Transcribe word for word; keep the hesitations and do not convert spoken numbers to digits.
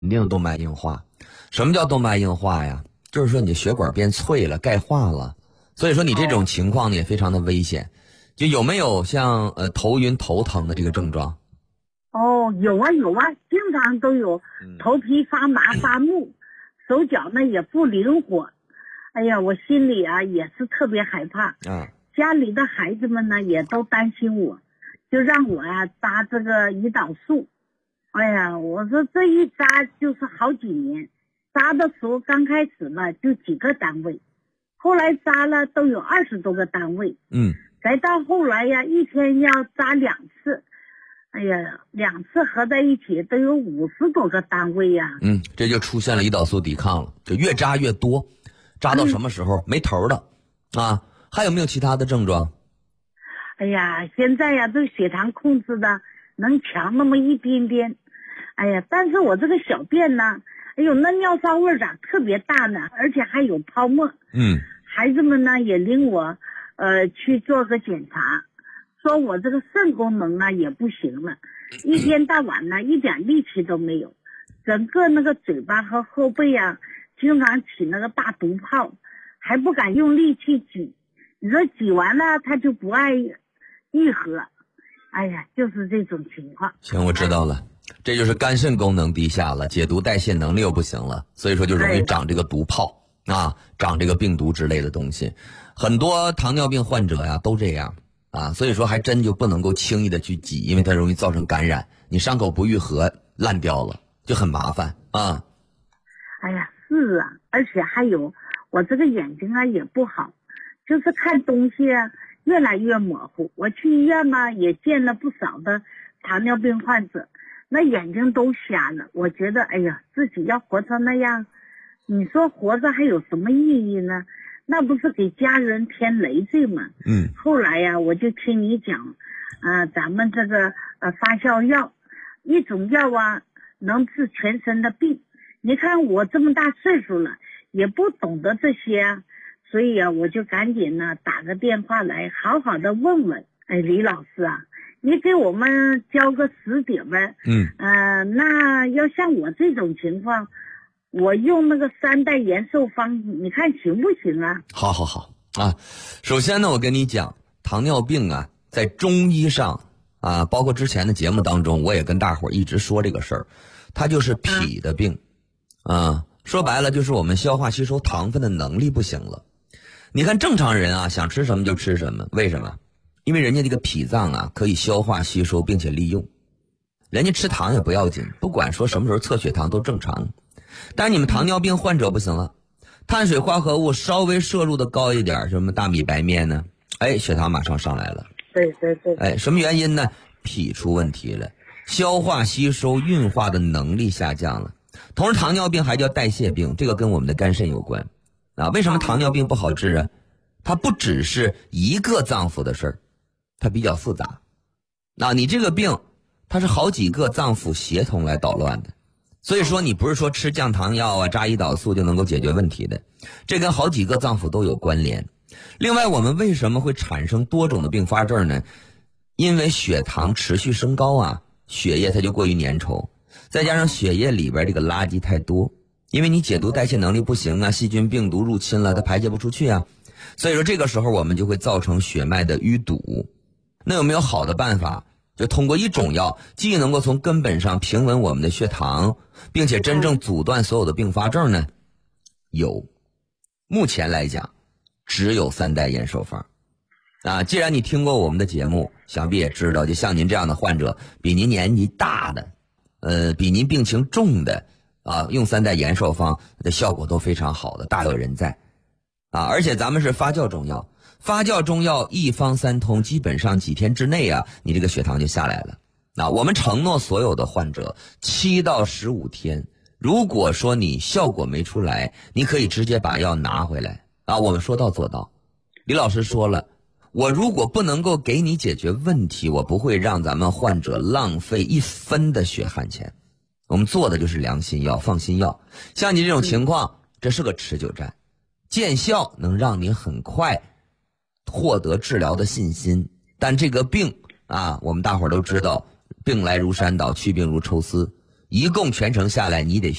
肯定动脉硬化。什么叫动脉硬化呀？就是说你的血管变脆了，钙化了。所以说你这种情况呢也非常的危险。就有没有像呃头晕头疼的这个症状？ 哦，有啊有啊，经常都有，头皮发麻发木，手脚呢也不灵活。哎呀，我心里啊也是特别害怕。 啊， 家里的孩子们呢也都担心我，就让我呀、啊、扎这个胰岛素。哎呀，我说这一扎就是好几年，扎的时候刚开始呢就几个单位，后来扎了都有二十多个单位。 嗯， 再到后来呀，一天要扎两次。哎呀，两次合在一起都有五十多个单位呀。 嗯，这就出现了胰岛素抵抗了，就越扎越多，扎到什么时候、嗯、没头的啊？还有没有其他的症状？ 哎呀，现在呀，这血糖控制的能强那么一点点。哎呀，但是我这个小便呢，哎呦，那尿骚味咋特别大呢？而且还有泡沫。 嗯， 孩子们呢也领我呃去做个检查。说我这个肾功能啊也不行了，一天到晚呢一点力气都没有，整个那个嘴巴和后背啊经常起那个大毒泡，还不敢用力气挤，你说挤完了它就不爱愈合。哎呀，就是这种情况。 行，我知道了，这就是肝肾功能低下了，解毒代谢能力又不行了，所以说就容易长这个毒泡啊，长这个病毒之类的东西。很多糖尿病患者呀都这样啊，所以说还真就不能够轻易的去挤，因为它容易造成感染，你伤口不愈合烂掉了就很麻烦啊。 哎呀，是啊，而且还有我这个眼睛啊也不好，就是看东西啊越来越模糊。我去医院嘛也见了不少的糖尿病患者，那眼睛都瞎了。我觉得哎呀，自己要活成那样，你说活着还有什么意义呢？那不是给家人添累赘吗？ 嗯。 后来呀，我就听你讲，呃，咱们这个呃发酵药，一种药啊能治全身的病。你看我这么大岁数了，也不懂得这些啊，所以啊，我就赶紧呢打个电话来，好好的问问。哎，李老师啊，你给我们教个实底呗。 嗯。 呃，那要像我这种情况。我用那个三代延寿方，你看行不行啊？ 好好好啊！首先呢，我跟你讲，糖尿病啊，在中医上啊，包括之前的节目当中，我也跟大伙儿一直说这个事儿，它就是脾的病啊。说白了，就是我们消化吸收糖分的能力不行了。你看正常人啊，想吃什么就吃什么，为什么？因为人家这个脾脏啊，可以消化吸收并且利用，人家吃糖也不要紧，不管说什么时候测血糖都正常。但是你们糖尿病患者不行了，碳水化合物稍微摄入的高一点，什么大米白面呢，哎，血糖马上上来了。 对对对。 哎，什么原因呢？脾出问题了，消化吸收运化的能力下降了。同时糖尿病还叫代谢病，这个跟我们的肝肾有关啊。为什么糖尿病不好治啊？它不只是一个脏腑的事儿，它比较复杂。那你这个病它是好几个脏腑协同来捣乱的。所以说你不是说吃降糖药啊扎胰岛素就能够解决问题的，这跟好几个脏腑都有关联。另外我们为什么会产生多种的并发症呢？因为血糖持续升高啊，血液它就过于粘稠，再加上血液里边这个垃圾太多，因为你解毒代谢能力不行啊，细菌病毒入侵了它排泄不出去啊，所以说这个时候我们就会造成血脉的淤堵。那有没有好的办法？就通过一种药，既能够从根本上平稳我们的血糖，并且真正阻断所有的并发症呢？有，目前来讲，只有三代延寿方。啊，既然你听过我们的节目，想必也知道，就像您这样的患者，比您年纪大的，呃，比您病情重的，啊，用三代延寿方的效果都非常好的，大有人在。啊，而且咱们是发酵中药。发酵中药一方三通，基本上几天之内啊，你这个血糖就下来了。那我们承诺所有的患者七到十五天，如果说你效果没出来，你可以直接把药拿回来啊，我们说到做到。李老师说了，我如果不能够给你解决问题，我不会让咱们患者浪费一分的血汗钱。我们做的就是良心药、放心药。像你这种情况，这是个持久战，见效能让你很快获得治疗的信心，但这个病啊，我们大伙儿都知道，病来如山倒，去病如抽丝。 一共全程下来你得